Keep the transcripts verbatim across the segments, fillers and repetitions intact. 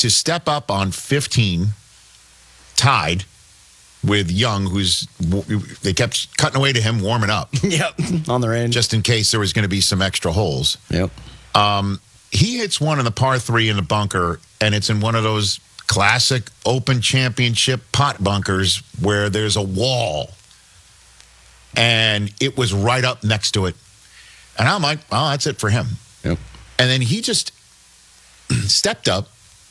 to step up on fifteen, tied with Young, who's they kept cutting away to him, warming up. Yep, on the range. Just in case there was going to be some extra holes. Yep. Um, he hits one in the par three in the bunker, and it's in one of those classic Open Championship pot bunkers where there's a wall. And it was right up next to it. And I'm like, oh, that's it for him. Yep. And then he just stepped up,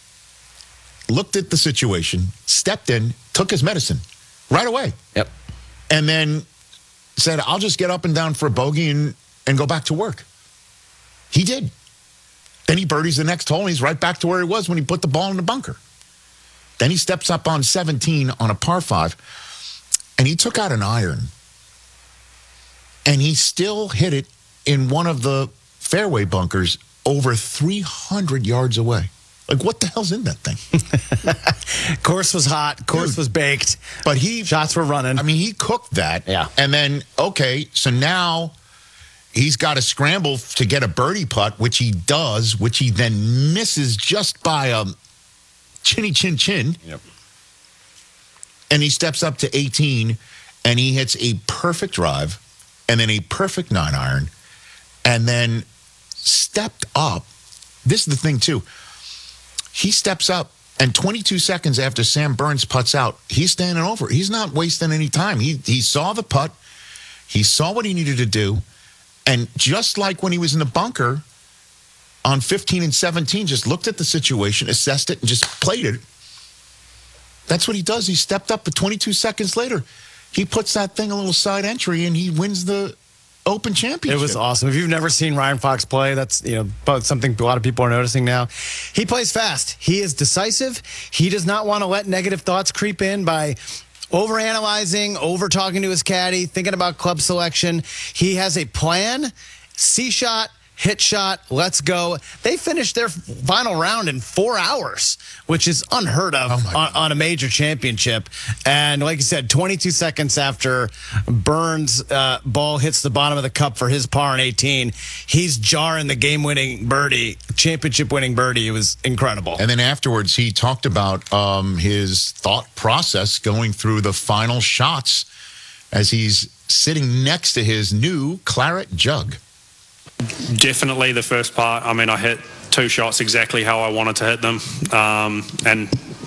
looked at the situation, stepped in, took his medicine right away. Yep. And then said, I'll just get up and down for a bogey and, and go back to work. He did. Then he birdies the next hole, and he's right back to where he was when he put the ball in the bunker. Then he steps up on seventeen on a par five, and he took out an iron. And he still hit it in one of the fairway bunkers over three hundred yards away. Like, what the hell's in that thing? Course was hot. Course Dude, was baked. But he... Shots were running. I mean, he cooked that. Yeah. And then, okay, so now he's got to scramble to get a birdie putt, which he does, which he then misses just by a chinny chin chin. Yep. And he steps up to eighteen, and he hits a perfect drive, and then a perfect nine iron, and then stepped up. This is the thing, too. He steps up, and twenty-two seconds after Sam Burns putts out, he's standing over. He's not wasting any time. He he saw the putt. He saw what he needed to do. And just like when he was in the bunker on fifteen and seventeen, just looked at the situation, assessed it, and just played it. That's what he does. He stepped up, but twenty-two seconds later, he puts that thing a little side entry, and he wins the Open Championship. It was awesome. If you've never seen Ryan Fox play, that's you know something a lot of people are noticing now. He plays fast. He is decisive. He does not want to let negative thoughts creep in by overanalyzing, over-talking to his caddy, thinking about club selection. He has a plan, C-shot, hit shot, let's go. They finished their final round in four hours, which is unheard of oh on, on a major championship. And like you said, twenty-two seconds after Burns' uh, ball hits the bottom of the cup for his par in eighteen, he's jarring the game-winning birdie, championship-winning birdie. It was incredible. And then afterwards, he talked about um, his thought process going through the final shots as he's sitting next to his new claret jug. Definitely the first part. I mean, I hit two shots exactly how I wanted to hit them. Um, and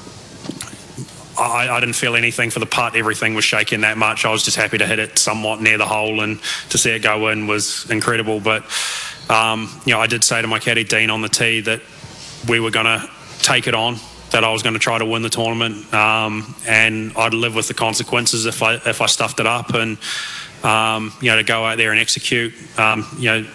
I, I didn't feel anything for the putt. Everything was shaking that much. I was just happy to hit it somewhat near the hole, and to see it go in was incredible. But, um, you know, I did say to my caddy, Dean, on the tee that we were going to take it on, that I was going to try to win the tournament, um, and I'd live with the consequences if I, if I stuffed it up. And, um, you know, to go out there and execute, um, you know,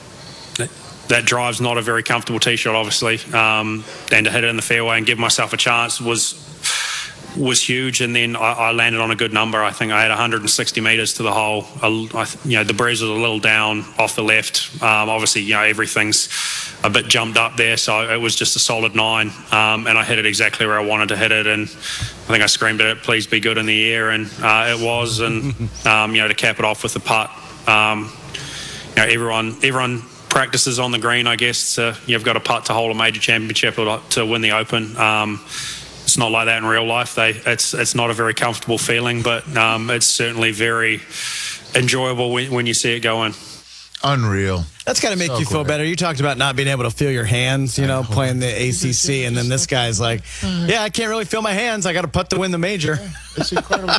that drive's not a very comfortable tee shot, obviously, um, and to hit it in the fairway and give myself a chance was was huge. And then I, I landed on a good number. I think I had one hundred sixty metres to the hole. I, you know, the breeze was a little down off the left. Um, obviously, you know, everything's a bit jumped up there, so it was just a solid nine, um, and I hit it exactly where I wanted to hit it. And I think I screamed at it, "Please be good in the air," and uh, it was. And um, you know, to cap it off with the putt, um, you know, everyone, everyone. practices on the green, I guess. To, you've got a putt to hold a major championship or to win the Open. Um, it's not like that in real life. They, it's it's not a very comfortable feeling, but um, it's certainly very enjoyable when, when you see it go in. Unreal. That's got to make so you feel great. better. You talked about not being able to feel your hands, you know, playing the A C C, and then this guy's like, yeah, I can't really feel my hands. I got to putt to win the major. It's incredible.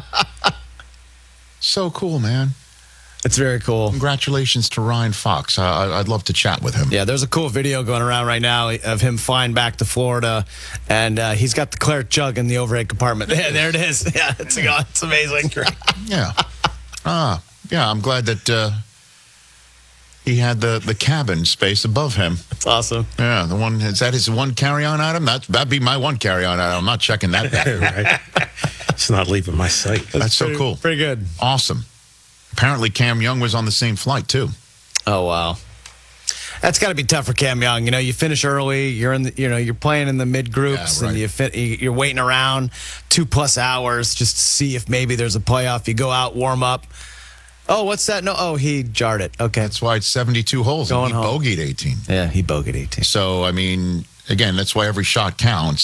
So cool, man. It's very cool. Congratulations to Ryan Fox. I, I'd love to chat with him. Yeah, there's a cool video going around right now of him flying back to Florida, and uh, he's got the claret jug in the overhead compartment. Yeah, there it is. Yeah, it's, it's amazing. Yeah. Ah, yeah, I'm glad that uh, he had the, the cabin space above him. That's awesome. Yeah, the one, is that his one carry-on item? That, that'd be my one carry-on item. I'm not checking that back. Right. It's not leaving my sight. That's, That's so pretty, cool. Pretty good. Awesome. Apparently, Cam Young was on the same flight, too. Oh, wow. That's got to be tough for Cam Young. You know, you finish early, you're in the, you know, you're playing in the mid groups, yeah, right. and you fit, you're waiting around two plus hours just to see if maybe there's a playoff. You go out, warm up. Oh, what's that? No, oh, he jarred it. Okay. That's why it's seventy-two holes. Going and he home. bogeyed eighteen. Yeah, he bogeyed eighteen. So, I mean, again, that's why every shot counts.